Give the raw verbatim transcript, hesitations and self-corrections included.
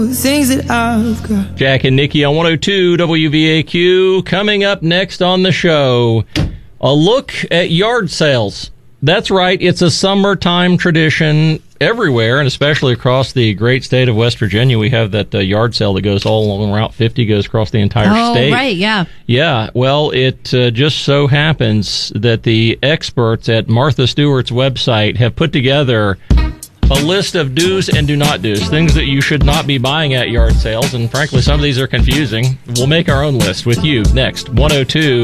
things that I've got. Jack and Nikki on one oh two W V A Q. Coming up next on the show, a look at yard sales. That's right, it's a summertime tradition everywhere, and especially across the great state of West Virginia. We have that uh, yard sale that goes all along Route fifty, goes across the entire oh, state. Oh, right, yeah. Yeah, well, it uh, just so happens that the experts at Martha Stewart's website have put together a list of do's and do not do's, things that you should not be buying at yard sales, and frankly, some of these are confusing. We'll make our own list with you next. one oh two